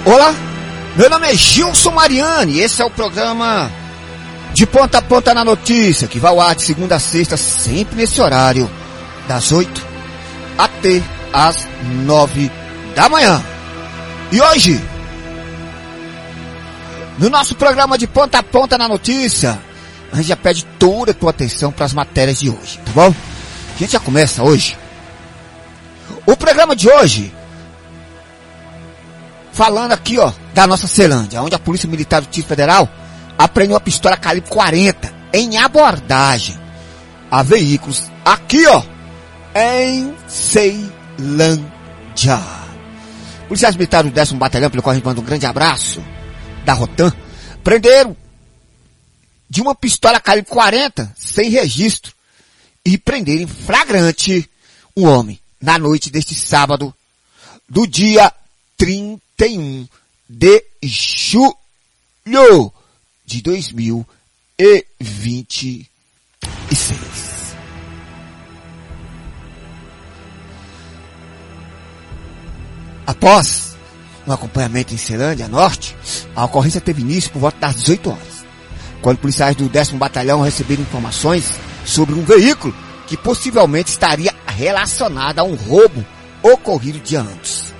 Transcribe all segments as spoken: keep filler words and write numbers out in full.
Olá, meu nome é Gilson Mariani e esse é o programa De Ponta a Ponta na Notícia, que vai ao ar de segunda a sexta, sempre nesse horário, das oito até as nove da manhã. E hoje, no nosso programa De Ponta a Ponta na Notícia, a gente já pede toda a tua atenção para as matérias de hoje, tá bom? A gente já começa hoje. O programa de hoje, falando aqui, ó, da nossa Ceilândia, onde a Polícia Militar do Distrito Federal apreendeu uma pistola calibre quarenta em abordagem a veículos aqui, ó, em Ceilândia. Policiais militares do décimo Batalhão, pelo qual a gente manda um grande abraço, da Rotan, prenderam de uma pistola calibre quarenta sem registro e prenderam em flagrante um homem na noite deste sábado do dia trinta e um de julho de dois mil e vinte e seis. Após um acompanhamento em Ceilândia Norte, a ocorrência teve início por volta das dezoito horas, quando policiais do décimo Batalhão receberam informações sobre um veículo que possivelmente estaria relacionado a um roubo ocorrido dia antes.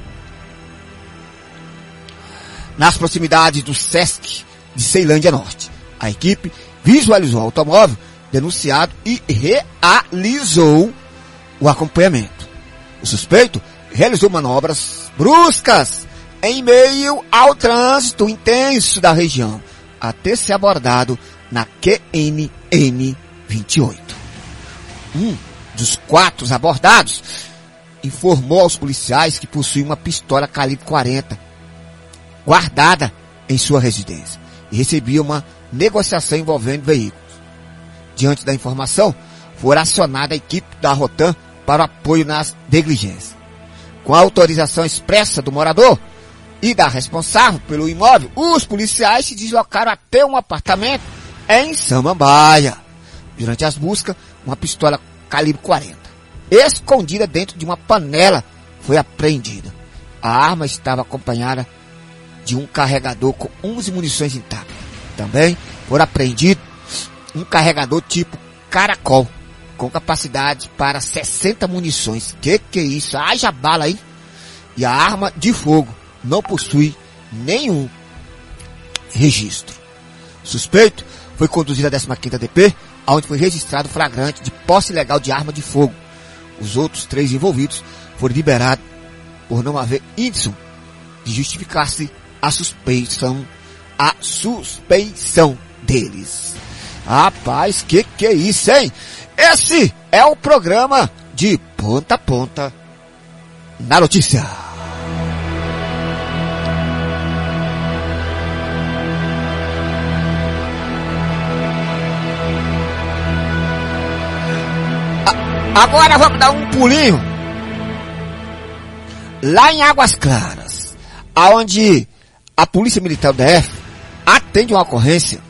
Nas proximidades do Sesc de Ceilândia Norte, a equipe visualizou o automóvel denunciado e realizou o acompanhamento. O suspeito realizou manobras bruscas em meio ao trânsito intenso da região, até ser abordado na Q N N vinte e oito. Um dos quatro abordados informou aos policiais que possuía uma pistola calibre quarenta guardada em sua residência e recebia uma negociação envolvendo veículos. Diante da informação, foi acionada a equipe da Rotan para o apoio nas diligências. Com a autorização expressa do morador e da responsável pelo imóvel, os policiais se deslocaram até um apartamento em Samambaia. Durante as buscas, uma pistola calibre quarenta, escondida dentro de uma panela, foi apreendida. A arma estava acompanhada de um carregador com onze munições intactas. Também foi apreendido um carregador tipo caracol, com capacidade para sessenta munições. Que que é isso? Haja bala aí! E a arma de fogo não possui nenhum registro. O suspeito foi conduzido à décima quinta D P, onde foi registrado flagrante de posse ilegal de arma de fogo. Os outros três envolvidos foram liberados por não haver índice de justificar-se a suspeição, a suspeição deles. Rapaz, que que é isso, hein? Esse é o programa De Ponta a Ponta na Notícia. A- agora vamos dar um pulinho lá em Águas Claras, aonde a Polícia Militar do D F atende uma ocorrência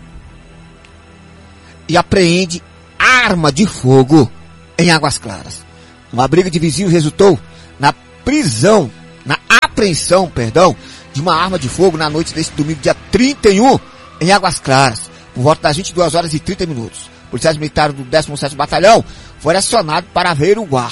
e apreende arma de fogo em Águas Claras. Uma briga de vizinhos resultou na prisão, na apreensão, perdão, de uma arma de fogo na noite deste domingo, dia trinta e um, em Águas Claras, por volta das vinte e duas horas e trinta minutos. Policiais militares do décimo sétimo Batalhão foram acionados para averiguar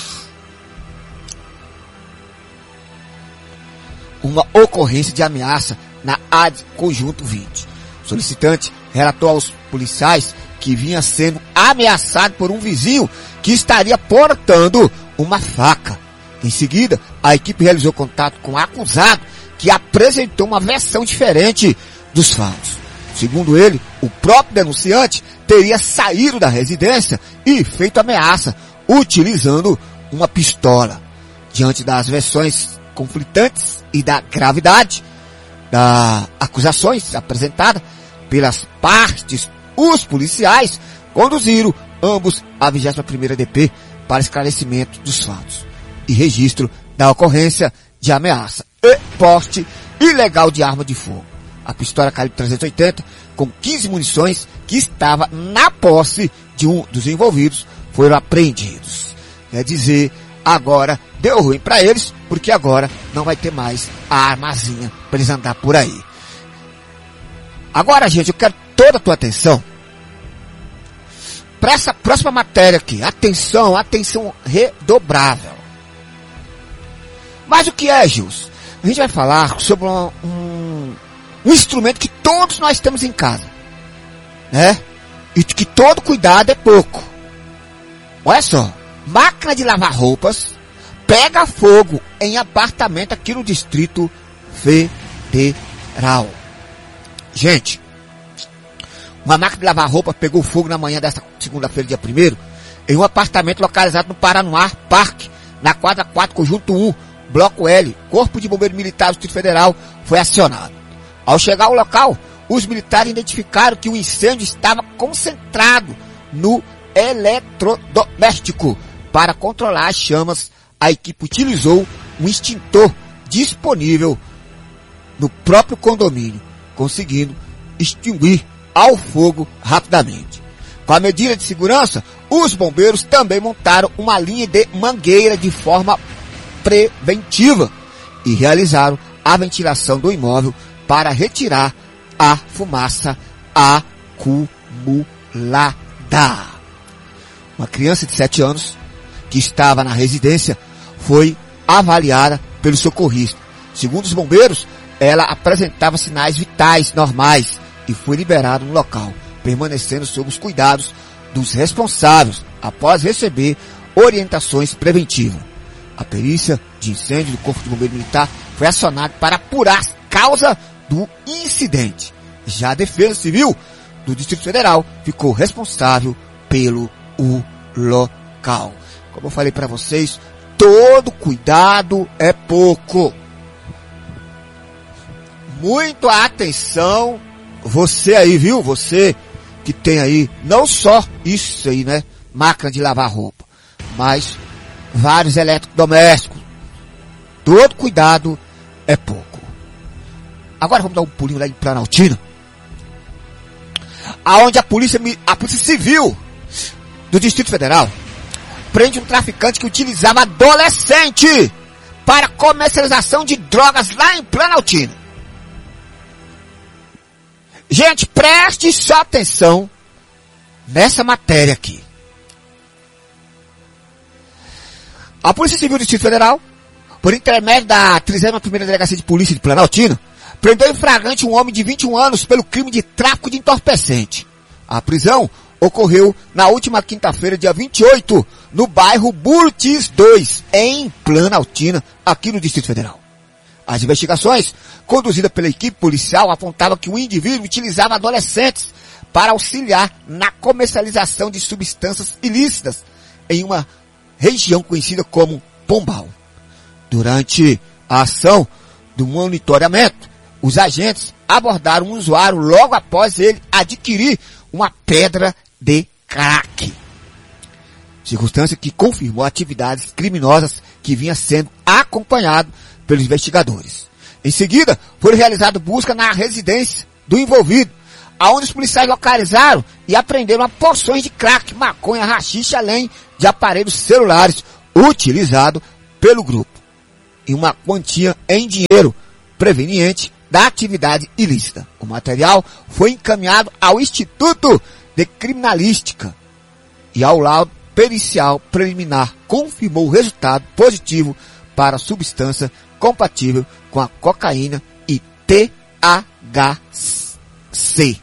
uma ocorrência de ameaça na A D Conjunto vinte. O solicitante relatou aos policiais que vinha sendo ameaçado por um vizinho que estaria portando uma faca. Em seguida, a equipe realizou contato com o acusado, que apresentou uma versão diferente dos fatos. Segundo ele, o próprio denunciante teria saído da residência e feito ameaça utilizando uma pistola. Diante das versões conflitantes e da gravidade das acusações apresentadas pelas partes, os policiais conduziram ambos à vigésima primeira D P para esclarecimento dos fatos e registro da ocorrência de ameaça e porte ilegal de arma de fogo. A pistola calibre trezentos e oitenta, com quinze munições, que estava na posse de um dos envolvidos, foram apreendidos. Quer dizer, agora deu ruim para eles, porque agora não vai ter mais a armazinha para eles andar por aí. Agora, gente, eu quero toda a tua atenção para essa próxima matéria aqui. Atenção, atenção redobrável. Mas o que é, Gilson? A gente vai falar sobre um, um, um instrumento que todos nós temos em casa, né? E que todo cuidado é pouco. Olha só, máquina de lavar roupas pega fogo em apartamento aqui no Distrito Federal. Gente, uma máquina de lavar roupa pegou fogo na manhã desta segunda-feira, dia primeiro, em um apartamento localizado no Paranoá Parque, na quadra quatro, conjunto um, bloco L. Corpo de Bombeiro Militar do Distrito Federal foi acionado. Ao chegar ao local, os militares identificaram que o incêndio estava concentrado no eletrodoméstico. Para controlar as chamas, a equipe utilizou um extintor disponível no próprio condomínio, conseguindo extinguir ao fogo rapidamente. Com a medida de segurança, os bombeiros também montaram uma linha de mangueira de forma preventiva e realizaram a ventilação do imóvel para retirar a fumaça acumulada. Uma criança de sete anos que estava na residência foi avaliada pelo socorrista. Segundo os bombeiros, ela apresentava sinais vitais normais e foi liberada no local, permanecendo sob os cuidados dos responsáveis após receber orientações preventivas. A perícia de incêndio do Corpo de Bombeiro Militar foi acionada para apurar a causa do incidente. Já a Defesa Civil do Distrito Federal ficou responsável pelo o local. Como eu falei para vocês, todo cuidado é pouco. Muito atenção, você aí, viu? Você que tem aí, não só isso aí, né? Máquina de lavar roupa, mas vários eletrodomésticos. Todo cuidado é pouco. Agora vamos dar um pulinho lá em Planaltina, aonde a polícia, a polícia civil do Distrito Federal prende um traficante que utilizava adolescente para comercialização de drogas lá em Planaltina. Gente, preste só atenção nessa matéria aqui. A Polícia Civil do Distrito Federal, por intermédio da trigésima primeira Delegacia de Polícia de Planaltina, prendeu em flagrante um homem de vinte e um anos pelo crime de tráfico de entorpecente. A prisão ocorreu na última quinta-feira, dia vinte e oito, no bairro Burtis dois, em Planaltina, aqui no Distrito Federal. As investigações, conduzidas pela equipe policial, apontavam que o indivíduo utilizava adolescentes para auxiliar na comercialização de substâncias ilícitas em uma região conhecida como Pombal. Durante a ação do monitoramento, os agentes abordaram um usuário logo após ele adquirir uma pedra de crack. Circunstância que confirmou atividades criminosas que vinha sendo acompanhado pelos investigadores. Em seguida, foi realizada busca na residência do envolvido, aonde os policiais localizaram e apreenderam porções de crack, maconha, haxixe, além de aparelhos celulares utilizados pelo grupo, e uma quantia em dinheiro proveniente da atividade ilícita. O material foi encaminhado ao Instituto de Criminalística e ao laudo pericial preliminar confirmou o resultado positivo para a substância compatível com a cocaína e T H C.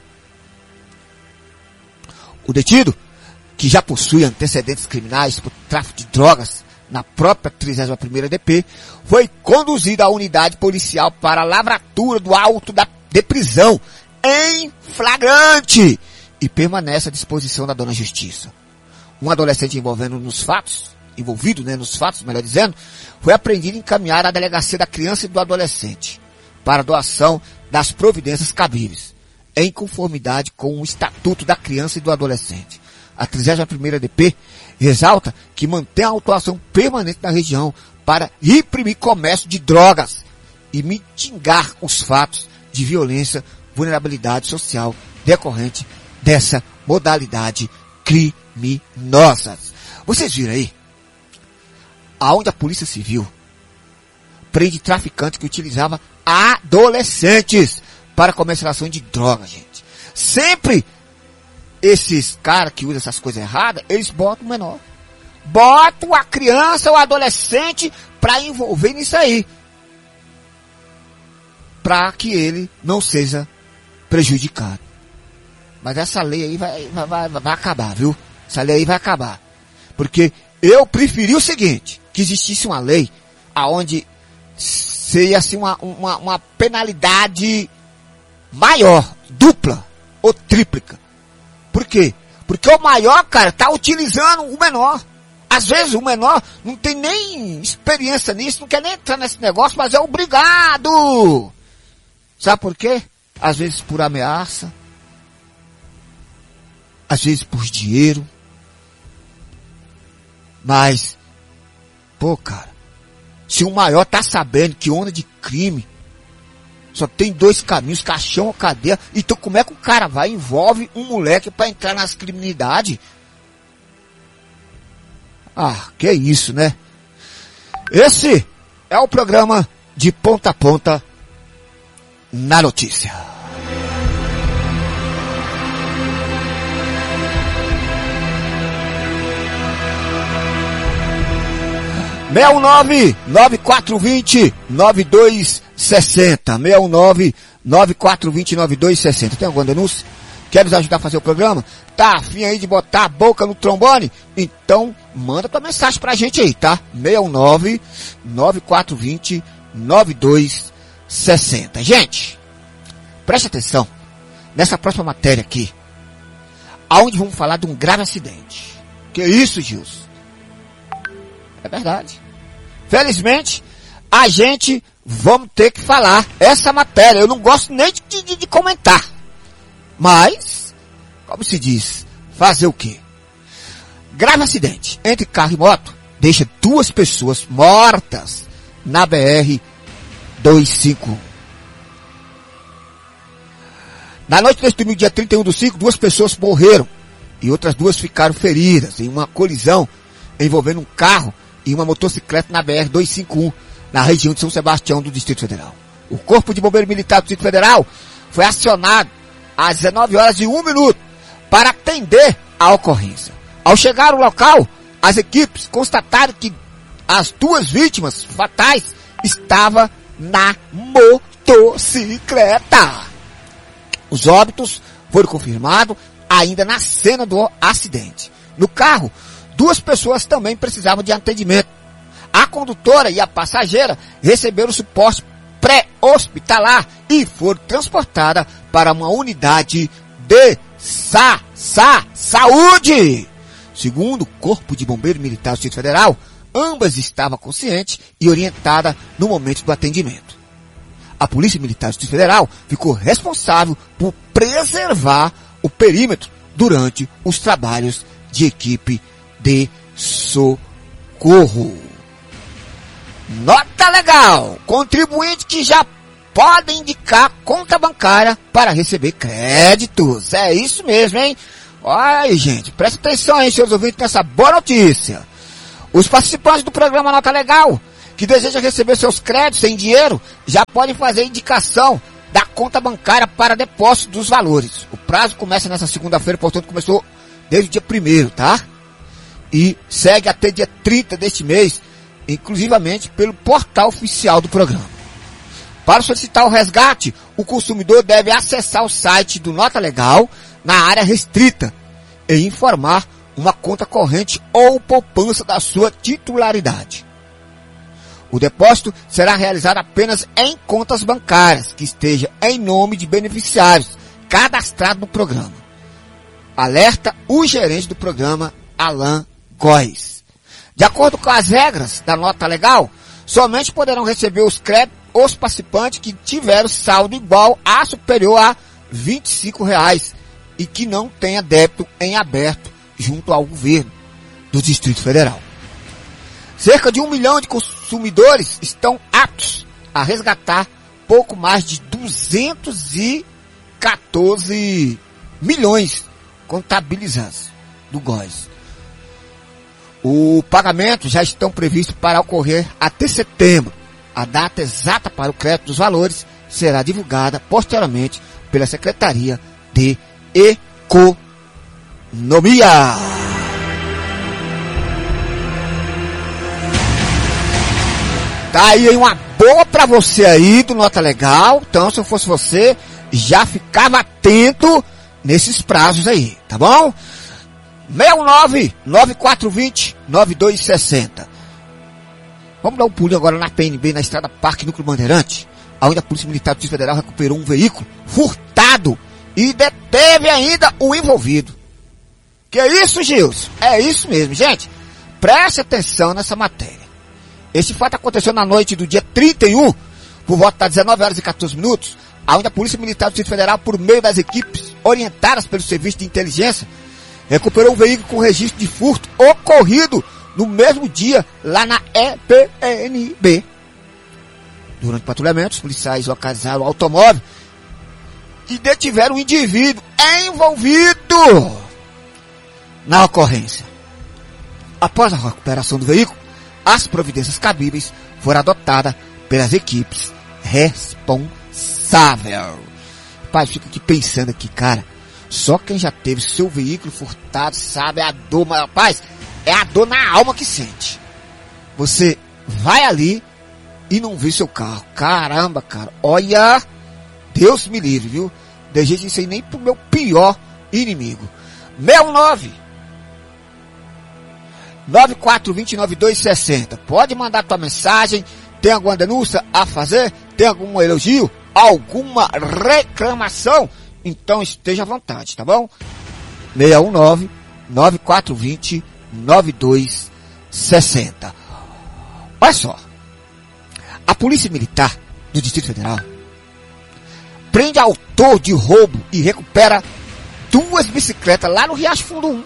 O detido, que já possui antecedentes criminais por tráfico de drogas na própria trigésima primeira D P, foi conduzido à unidade policial para a lavratura do auto da, de prisão em flagrante e permanece à disposição da dona Justiça. Um adolescente envolvendo nos fatos, envolvido né, nos fatos, melhor dizendo, foi apreendido e encaminhado à delegacia da criança e do adolescente para doação das providências cabíveis, em conformidade com o Estatuto da Criança e do Adolescente. A trigésima primeira D P ressalta que mantém a atuação permanente na região para reprimir comércio de drogas e mitigar os fatos de violência, vulnerabilidade social decorrente dessa modalidade criminosa. Vocês viram aí? aonde a Polícia Civil prende traficantes que utilizavam adolescentes para comercialização de droga, gente. Sempre esses caras que usam essas coisas erradas, eles botam o menor. Botam a criança ou adolescente para envolver nisso aí. Para que ele não seja prejudicado. Mas essa lei aí vai, vai, vai, vai acabar, viu? Essa lei aí vai acabar. Porque eu preferi o seguinte, que existisse uma lei aonde seria assim uma, uma, uma penalidade maior, dupla ou tríplica. Por quê? Porque o maior, cara, tá utilizando o menor. Às vezes o menor não tem nem experiência nisso, não quer nem entrar nesse negócio, mas é obrigado. Sabe por quê? Às vezes por ameaça, às vezes por dinheiro. Mas, pô, cara, se o maior tá sabendo que onda de crime só tem dois caminhos, caixão ou cadeia, então como é que o cara vai e envolve um moleque pra entrar nas criminalidades? Ah, que isso, né? Esse é o programa de ponta a ponta na notícia. seis um nove, nove quatro dois zero, nove dois seis zero. seis um nove, nove quatro dois zero, nove dois seis zero. Tem alguma denúncia? Quer nos ajudar a fazer o programa? Tá afim aí de botar a boca no trombone? Então, manda tua mensagem pra gente aí, tá? seis um nove, nove quatro dois zero, nove dois seis zero. Gente, preste atenção nessa próxima matéria aqui, aonde vamos falar de um grave acidente. Que isso, Gilson? É verdade. Felizmente, a gente vamos ter que falar essa matéria. Eu não gosto nem de, de, de comentar. Mas, como se diz, fazer o quê? Grave acidente entre carro e moto deixa duas pessoas mortas na B R duzentos e cinquenta e um. Na noite deste domingo, dia trinta e um do cinco, duas pessoas morreram e outras duas ficaram feridas em uma colisão envolvendo um carro e uma motocicleta na B R duzentos e cinquenta e um, na região de São Sebastião do Distrito Federal. O Corpo de Bombeiro Militar do Distrito Federal foi acionado às dezenove horas e um minuto para atender a ocorrência. Ao chegar ao local, as equipes constataram que as duas vítimas fatais estavam na motocicleta. Os óbitos foram confirmados ainda na cena do acidente. No carro, duas pessoas também precisavam de atendimento. A condutora e a passageira receberam suporte pré-hospitalar e foram transportadas para uma unidade de sa, sa, saúde. Segundo o Corpo de Bombeiro Militar do Distrito Federal, ambas estavam conscientes e orientadas no momento do atendimento. A Polícia Militar do Distrito Federal ficou responsável por preservar o perímetro durante os trabalhos de equipe de socorro. Nota legal! Contribuinte que já pode indicar conta bancária para receber créditos. É isso mesmo, hein? Olha aí, gente. Presta atenção aí, seus ouvintes, nessa boa notícia. Os participantes do programa Nota Legal, que desejam receber seus créditos em dinheiro, já podem fazer indicação da conta bancária para depósito dos valores. O prazo começa nessa segunda-feira, portanto começou desde o dia primeiro, tá? E segue até dia trinta deste mês, inclusivamente pelo portal oficial do programa. Para solicitar o resgate, o consumidor deve acessar o site do Nota Legal na área restrita e informar uma conta corrente ou poupança da sua titularidade. O depósito será realizado apenas em contas bancárias que estejam em nome de beneficiários cadastrados no programa. Alerta o gerente do programa, Alan Góes. De acordo com as regras da Nota Legal, somente poderão receber os créditos os participantes que tiveram saldo igual a superior a vinte e cinco reais e que não tenha débito em aberto junto ao governo do Distrito Federal. Cerca de um milhão de consumidores estão aptos a resgatar pouco mais de duzentos e quatorze milhões contabilizados do Góes. O pagamento já estão previstos para ocorrer até setembro. A data exata para o crédito dos valores será divulgada posteriormente pela Secretaria de Economia. Tá aí uma boa pra você aí do Nota Legal. Então, se eu fosse você, já ficava atento nesses prazos aí, tá bom? seis um nove, nove quatro dois zero, nove dois seis zero. Vamos dar um pulinho agora na P N B, na estrada Parque Núcleo Bandeirante, onde a Polícia Militar do Distrito Federal recuperou um veículo furtado e deteve ainda o envolvido. Que é isso, Gilson? É isso mesmo, gente. Preste atenção nessa matéria. Esse fato aconteceu na noite do dia trinta e um, por volta das dezenove horas e quatorze minutos, onde a Polícia Militar do Distrito Federal, por meio das equipes orientadas pelo Serviço de Inteligência, recuperou um veículo com registro de furto ocorrido no mesmo dia lá na E P N B. Durante o patrulhamento, os policiais localizaram o automóvel e detiveram o indivíduo envolvido na ocorrência. Após a recuperação do veículo, as providências cabíveis foram adotadas pelas equipes responsáveis. Pai, fica aqui pensando aqui, cara. Só quem já teve seu veículo furtado sabe a dor, mas, rapaz, é a dor na alma que sente. Você vai ali e não vê seu carro. Caramba, cara. Olha, Deus me livre, viu? De jeito isso aí nem pro meu pior inimigo. seis um nove, nove quatro dois zero, nove dois seis zero. Pode mandar tua mensagem. Tem alguma denúncia a fazer? Tem algum elogio? Alguma reclamação? Então esteja à vontade, tá bom? seis um nove, nove quatro dois zero, nove dois seis zero. Olha só. A Polícia Militar do Distrito Federal prende autor de roubo e recupera duas bicicletas lá no Riacho Fundo um.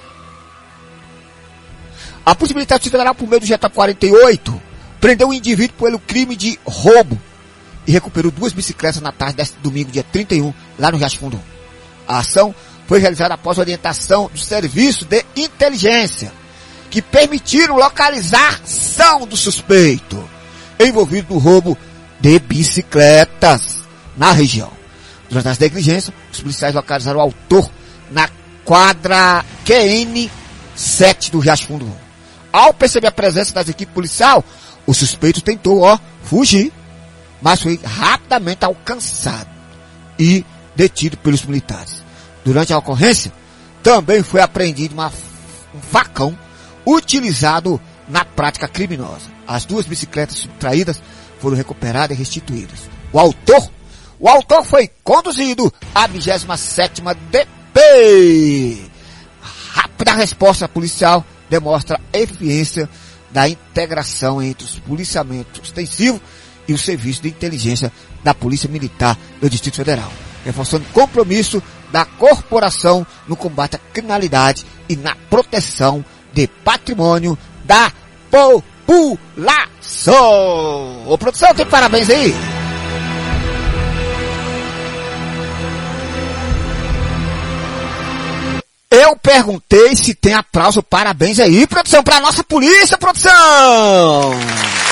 A Polícia Militar do Distrito Federal, por meio do G T quarenta e oito, prendeu um indivíduo pelo crime de roubo e recuperou duas bicicletas na tarde deste domingo, dia trinta e um, lá no Riacho Fundo um. A ação foi realizada após orientação do Serviço de Inteligência, que permitiram localização do suspeito envolvido no roubo de bicicletas na região. Durante as negligências, os policiais localizaram o autor na quadra Q N sete do Riacho Fundo um. Ao perceber a presença das equipes policiais, o suspeito tentou, ó, fugir, mas foi rapidamente alcançado e detido pelos militares. Durante a ocorrência, também foi apreendido uma, um facão utilizado na prática criminosa. As duas bicicletas subtraídas foram recuperadas e restituídas. O autor, o autor foi conduzido à vigésima sétima D P. Rápida resposta policial demonstra a eficiência da integração entre os policiamentos ostensivos e o Serviço de Inteligência da Polícia Militar do Distrito Federal, reforçando o compromisso da corporação no combate à criminalidade e na proteção de patrimônio da população. Ô produção, tem parabéns aí? Eu perguntei se tem aplauso, parabéns aí, produção, pra nossa polícia, produção!